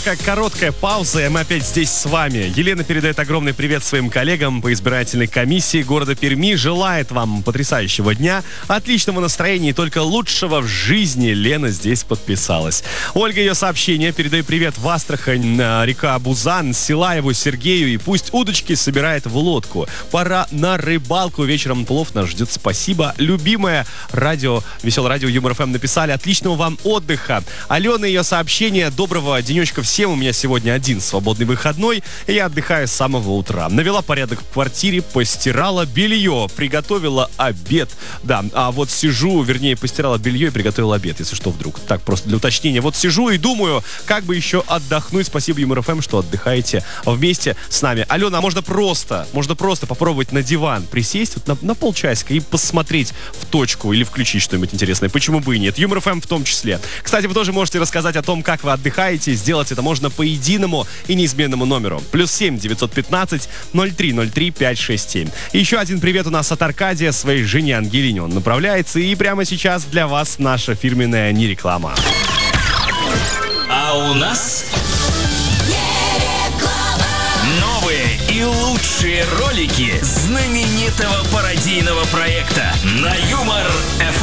такая короткая пауза, и мы опять здесь с вами. Елена передает огромный привет своим коллегам по избирательной комиссии города Перми. Желает вам потрясающего дня, отличного настроения и только лучшего в жизни. Лена здесь подписалась. Ольга ее сообщение. Передаю привет в Астрахань, река Бузан, Силаеву, Сергею. И пусть удочки собирает в лодку. Пора на рыбалку. Вечером плов нас ждет. Спасибо. Любимое радио, веселое радио Юмор ФМ написали. Отличного вам отдыха. Алена ее сообщение. Доброго денечка всем. У меня сегодня один свободный выходной, и я отдыхаю с самого утра. Навела порядок в квартире, постирала белье, приготовила обед. Да, а вот сижу, вернее, постирала белье и приготовила обед, если что, вдруг. Так, просто для уточнения. Вот сижу и думаю, как бы еще отдохнуть. Спасибо Юмор ФМ, что отдыхаете вместе с нами. Алена, а можно просто попробовать на диван присесть вот на полчасика и посмотреть в точку или включить что-нибудь интересное. Почему бы и нет? Юмор ФМ в том числе. Кстати, вы тоже можете рассказать о том, как вы отдыхаете. Сделать это можно по единому и неизменному номеру. +7 915 0303 567. И еще один привет у нас от Аркадия своей жене Ангелине. Он направляется, и прямо сейчас для вас наша фирменная не реклама. А у нас новые и лучшие ролики знаменитого пародийного проекта на Юмор ФМ.